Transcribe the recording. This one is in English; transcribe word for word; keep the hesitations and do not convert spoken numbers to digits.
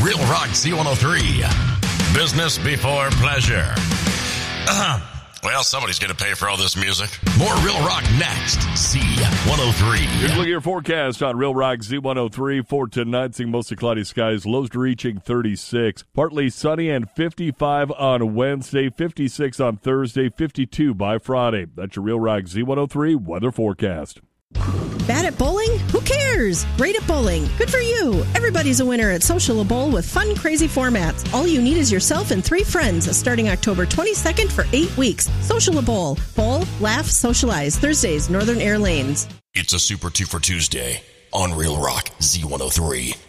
Real Rock Z one oh three. Business before pleasure. Uh, well, somebody's going to pay for all this music. More Real Rock next. Z one oh three. Here's a look at your forecast on Real Rock Z one oh three for tonight. Seeing mostly cloudy skies. Lows reaching thirty-six. Partly sunny and fifty-five on Wednesday. fifty-six on Thursday. fifty-two by Friday. That's your Real Rock Z one oh three weather forecast. Bad at bowling? Who cares? Great at bowling. Good for you. Everybody's a winner at Social Bowl with fun, crazy formats. All you need is yourself and three friends starting October twenty-second for eight weeks. Social Bowl. Bowl, laugh, socialize. Thursdays, Northern Air Lanes. It's a Super two for Tuesday on Real Rock Z one oh three.